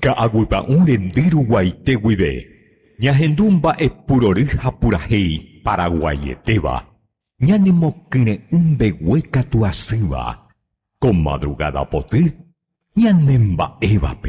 Ka'agüipa rendiru guaiteguive. Ñahendúmba epuroryha purahéi Paraguayetéva. Ñanemokyra'ỹ mbegue katu asýva. Con madrugada poty ñanemba'évape.